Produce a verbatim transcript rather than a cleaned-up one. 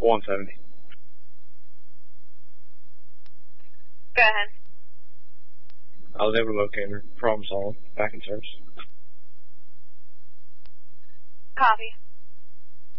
one seventy. Go ahead. I was able to locate her. Problem solved. Back in service. Copy.